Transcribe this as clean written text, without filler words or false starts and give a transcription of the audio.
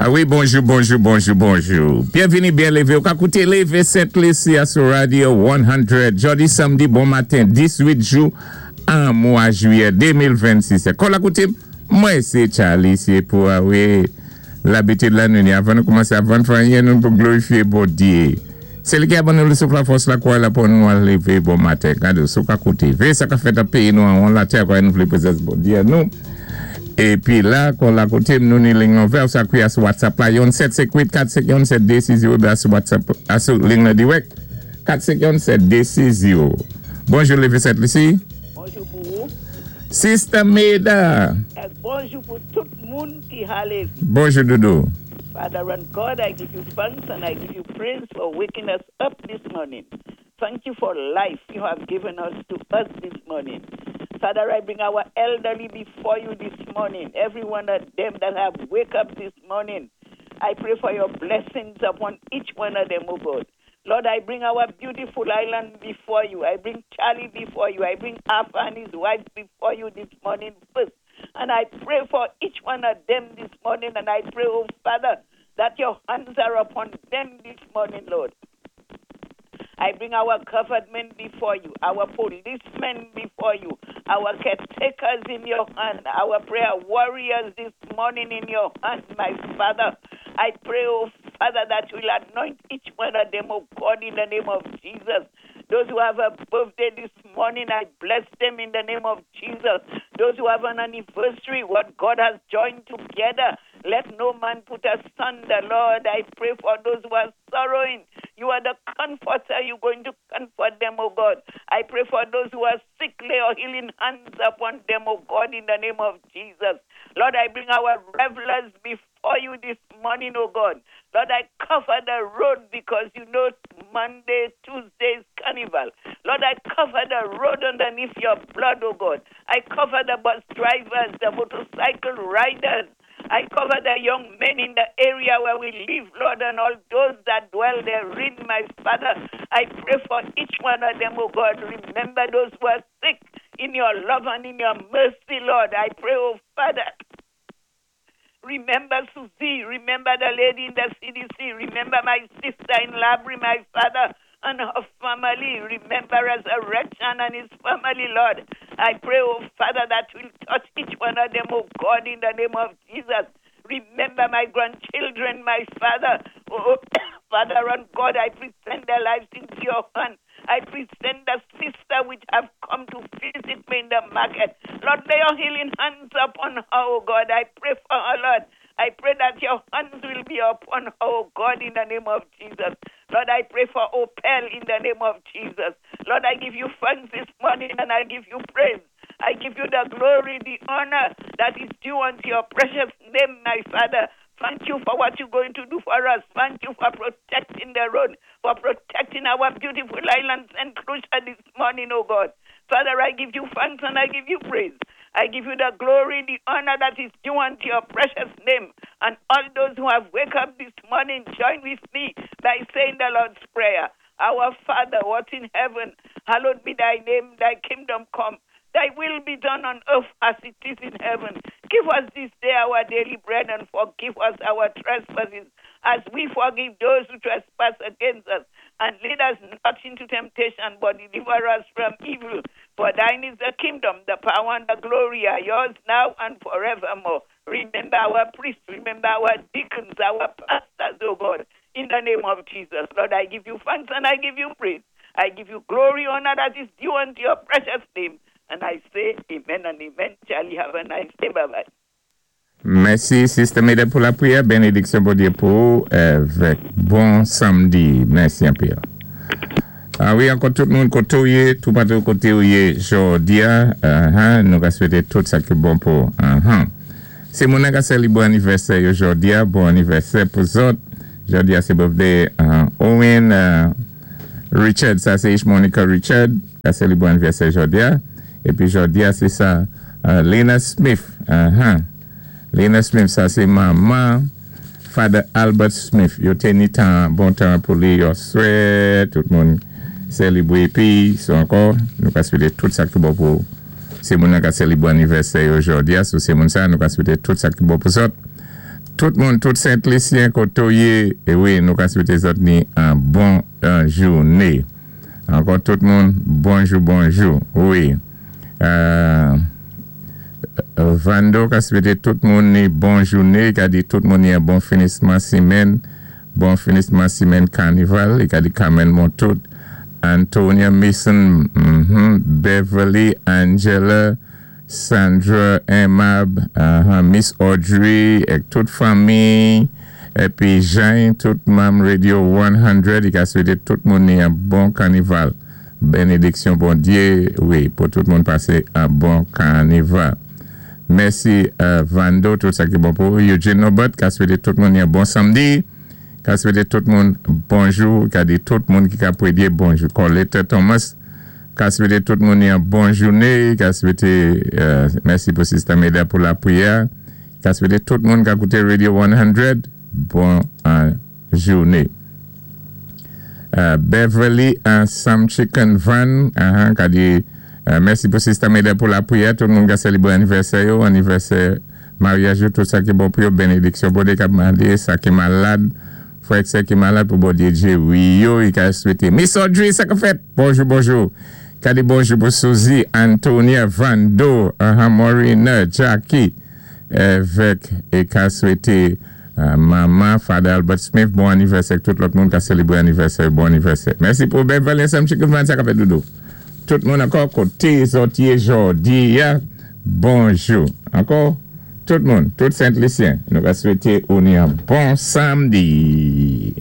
Ah oui, bonjour. Bienvenue, bien levé. Au cas écoutez, levé cette liste sur Radio 100. Jeudi, samedi, bon matin, 18 jours, en mois juillet 2026. Quand la écoutez, moi, c'est Charlie, c'est pour l'habitude de la nuit. Avant de commencer à vendre, nous pour glorifier bon Dieu. C'est le qui a abonné le souffle la force la quoi là pour nous lever bon matin. Quand nous sommes à côté, ça qu'a fait un pays, nous, on la terre, quand nous voulons présenter bon Dieu, nous. Et puis là, quand la côté, nous nous ligne vers ça qui est sur WhatsApp là, yon 758 457 sur WhatsApp, sur ligne direct 457 Bonjour, levé cette ici. Bonjour pour vous. Sister Meda. Bonjour pour tout le monde qui a levé. Bonjour, Dodo. Father and God, I give you thanks and I give you praise for waking us up this morning. Thank you for life you have given us this morning. Father, I bring our elderly before you this morning. Every one of them that have wake up this morning, I pray for your blessings upon each one of them, oh God. Lord, I bring our beautiful island before you. I bring Charlie before you. I bring Alpha and his wife before you this morning first. And I pray for each one of them this morning. And I pray, oh Father, that your hands are upon them this morning, Lord. I bring our government before you, our policemen before you, our caretakers in your hand, our prayer warriors this morning in your hand, my Father. I pray, oh Father, that you will anoint each one of them, oh God, in the name of Jesus. Those who have a birthday this morning, I bless them in the name of Jesus. Those who have an anniversary, what God has joined together, let no man put asunder, Lord. I pray for those who are sorrowing. You are the comforter. You're going to comfort them, oh God. I pray for those who are sick, lay your healing hands upon them, oh God, in the name of Jesus. Lord, I bring our revelers before you this morning, oh God. Lord, I cover the road because you know Monday, Tuesday is carnival. Lord, I cover the road underneath your blood, oh God. I cover the bus drivers, the motorcycle riders. I cover the young men in the area where we live, Lord, and all those that dwell therein, my Father. I pray for each one of them, oh God. Remember those who are sick in your love and in your mercy, Lord. I pray, oh Father. Remember Susie. Remember the lady in the CDC. Remember my sister in Labrie, my Father, and her family. Remember Resurrection and his family, Lord. I pray, oh Father, that will touch each one of them, oh God, in the name of Jesus. Remember my grandchildren, my Father. Oh, Father and God, I present their lives into your hand. I present the sister which have come to visit me in the market. Lord, lay your healing hands upon her, oh God. I pray for her, Lord. I pray that your hands will be upon her, oh God, in the name of Jesus. Lord, I pray for Opel in the name of Jesus. Lord, I give you thanks this morning and I give you praise. I give you the glory, the honor that is due unto your precious name, my Father. Thank you for what you're going to do for us. Thank you for protecting the road, for protecting our beautiful island St. Lucia this morning, oh God. Father, I give you thanks and I give you praise. I give you the glory, the honor that is due unto your precious name. And all those who have wake up this morning, join with me by saying the Lord's Prayer. Our Father, what in heaven, hallowed be thy name, thy kingdom come. Thy will be done on earth as it is in heaven. Give us this day our daily bread and forgive us our trespasses as we forgive those who trespass against us. And lead us not into temptation, but deliver us from evil. For thine is the kingdom, the power, and the glory are yours now and forevermore. Remember our priests, remember our deacons, our pastors, oh God, in the name of Jesus. Lord, I give you thanks and I give you praise. I give you glory, honor that is due unto your precious name. And I say amen and amen. Charlie, have a nice day. Bye-bye. Merci, Sister Meda, pour la prière. Bénédiction pour Dieu pour avec bon samedi. Merci un peu. Ah oui, encore tout le monde côté, tout partout côté aujourd'hui. Nous allons souhaiter tout ça qui est bon pour. C'est mon bon anniversaire aujourd'hui. Bon anniversaire pour vous autres. Aujourd'hui, c'est birthday Owen Richard. Ça, c'est Monica Richard. C'est le bon anniversaire aujourd'hui. Et puis aujourd'hui, c'est ça, Lena Smith. Lena Smith, ça c'est maman, Father Albert Smith. Yo tenu temps, bon temps pour lui, yo souhait, tout le monde célèbre. Et puis, c'est encore, nous allons souhaiter tout ça qui est bon pour. C'est mon qui célèbre anniversaire aujourd'hui. C'est mon ça, nous allons souhaiter tout ça qui est bon pour ça. tout le monde, tout Saint-Lucien, Kotoye, et oui, nous avons souhaité un bon journée. Encore tout le monde, bonjour, oui. Vando, qui a souhaité tout le monde une bonne journée, qui a dit tout le monde un bon finissement semaine carnival, et qui a dit quand même tout. Antonia Mason, Beverly, Angela, Sandra, Emab, Miss Audrey, et toute famille, et puis Jean, tout Mam Radio 100, et qui a souhaité tout le monde un bon carnival. Bénédiction, bon Dieu, oui, pour tout le monde passer un bon carnival. Merci, Vando, tout ça qui est bon pour Eugene Nobot, qui a souhaité tout le monde un bon samedi. Qui a souhaité tout le monde bonjour, qui a dit tout le monde qui a prédit bonjour. Colette Thomas, qui a souhaité tout le monde une bonne journée, qui a souhaité merci pour Sister Meda pour la prière, qui a souhaité tout le monde qui a écouté Radio 100, bonne journée. Beverly Sam Chicken Van, qui a dit merci pour Sister Meda pour la prière, tout le monde qui a célébré anniversaire, mariage, tout ça qui est bon pour bénédiction, pour des qui ça qui est malade. Frère qui est malade pour bon Dieu, oui, il a souhaité. Miss Audrey, ça que fait. Bonjour. Qui dit bonjour pour Suzy, Antonia, Vando, Maureen, Jackie, avec, et qui a souhaité maman, Father Albert Smith, bon anniversaire, tout l'autre monde qui a célébré anniversaire, bon anniversaire. Merci pour Beverly, Sam Chicken Van, ça que fait dodo. Tout le monde encore côté, sorti aujourd'hui, bonjour. Encore. Tout le monde, tout Saint-Lucien, nous va souhaiter un bon samedi.